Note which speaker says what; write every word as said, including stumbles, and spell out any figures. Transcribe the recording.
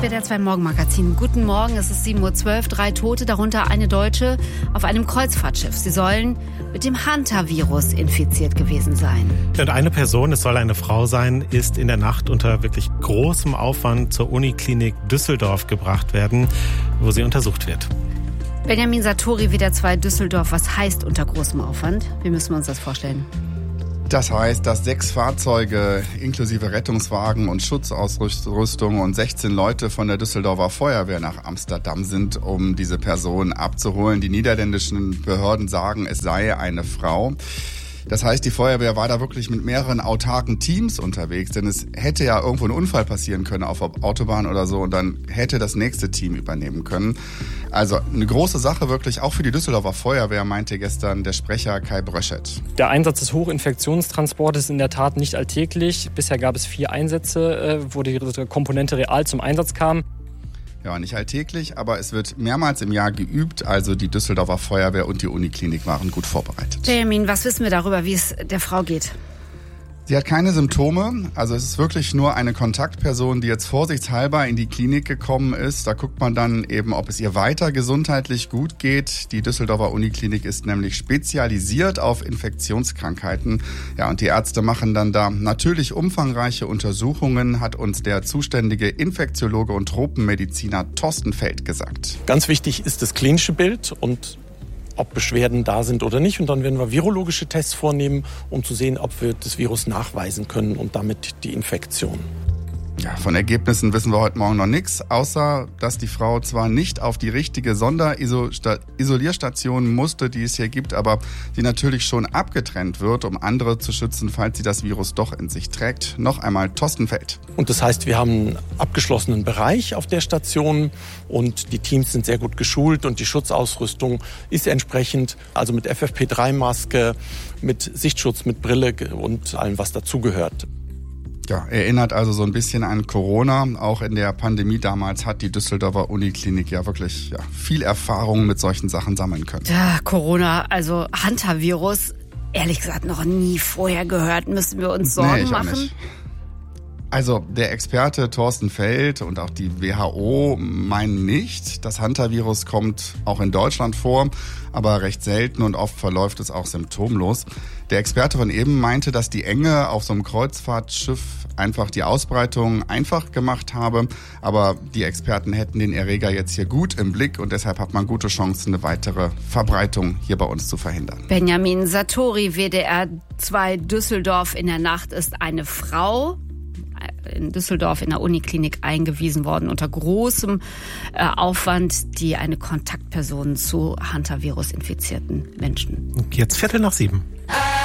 Speaker 1: W D R zwei Morgenmagazin. Guten Morgen, es ist sieben Uhr zwölf, drei Tote, darunter eine Deutsche auf einem Kreuzfahrtschiff. Sie sollen mit dem Hantavirus infiziert gewesen sein.
Speaker 2: Und eine Person, es soll eine Frau sein, ist in der Nacht unter wirklich großem Aufwand zur Uniklinik Düsseldorf gebracht werden, wo sie untersucht wird.
Speaker 1: Benjamin Satori, W D R zwei Düsseldorf. Was heißt unter großem Aufwand? Wie müssen wir uns das vorstellen?
Speaker 3: Das heißt, dass sechs Fahrzeuge inklusive Rettungswagen und Schutzausrüstung und sechzehn Leute von der Düsseldorfer Feuerwehr nach Amsterdam sind, um diese Person abzuholen. Die niederländischen Behörden sagen, es sei eine Frau. Das heißt, die Feuerwehr war da wirklich mit mehreren autarken Teams unterwegs, denn es hätte ja irgendwo ein Unfall passieren können auf der Autobahn oder so und dann hätte das nächste Team übernehmen können. Also eine große Sache wirklich, auch für die Düsseldorfer Feuerwehr, meinte gestern der Sprecher Kai Bröschet.
Speaker 4: Der Einsatz des Hochinfektionstransportes ist in der Tat nicht alltäglich. Bisher gab es vier Einsätze, wo die Komponente real zum Einsatz kam.
Speaker 3: Ja, nicht alltäglich, aber es wird mehrmals im Jahr geübt. Also die Düsseldorfer Feuerwehr und die Uniklinik waren gut vorbereitet.
Speaker 1: Benjamin, was wissen wir darüber, wie es der Frau geht?
Speaker 3: Sie hat keine Symptome, also es ist wirklich nur eine Kontaktperson, die jetzt vorsichtshalber in die Klinik gekommen ist. Da guckt man dann eben, ob es ihr weiter gesundheitlich gut geht. Die Düsseldorfer Uniklinik ist nämlich spezialisiert auf Infektionskrankheiten. Ja, und die Ärzte machen dann da natürlich umfangreiche Untersuchungen, hat uns der zuständige Infektiologe und Tropenmediziner Thorsten Feld gesagt.
Speaker 5: Ganz wichtig ist das klinische Bild und ob Beschwerden da sind oder nicht. Und dann werden wir virologische Tests vornehmen, um zu sehen, ob wir das Virus nachweisen können und damit die Infektion.
Speaker 3: Ja, von Ergebnissen wissen wir heute Morgen noch nichts, außer dass die Frau zwar nicht auf die richtige Sonderisolierstation musste, die es hier gibt, aber sie natürlich schon abgetrennt wird, um andere zu schützen, falls sie das Virus doch in sich trägt. Noch einmal Thorsten Feld.
Speaker 5: Und das heißt, wir haben einen abgeschlossenen Bereich auf der Station und die Teams sind sehr gut geschult und die Schutzausrüstung ist entsprechend, also mit F F P drei Maske, mit Sichtschutz, mit Brille und allem, was dazugehört.
Speaker 3: Ja, erinnert also so ein bisschen an Corona. Auch in der Pandemie damals hat die Düsseldorfer Uniklinik ja wirklich ja, viel Erfahrung mit solchen Sachen sammeln können.
Speaker 1: Ja, Corona, also Hantavirus, ehrlich gesagt noch nie vorher gehört. Müssen wir uns Sorgen
Speaker 3: nee, ich
Speaker 1: machen?
Speaker 3: Auch nicht. Also der Experte Thorsten Feld und auch die W H O meinen nicht. Das Hantavirus kommt auch in Deutschland vor, aber recht selten und oft verläuft es auch symptomlos. Der Experte von eben meinte, dass die Enge auf so einem Kreuzfahrtschiff einfach die Ausbreitung einfach gemacht habe. Aber die Experten hätten den Erreger jetzt hier gut im Blick und deshalb hat man gute Chancen, eine weitere Verbreitung hier bei uns zu verhindern.
Speaker 1: Benjamin Satori, W D R zwei Düsseldorf. In der Nacht ist eine Frau in Düsseldorf in der Uniklinik eingewiesen worden unter großem äh, Aufwand, die eine Kontaktperson zu Hantavirus infizierten Menschen.
Speaker 2: Jetzt Viertel nach sieben.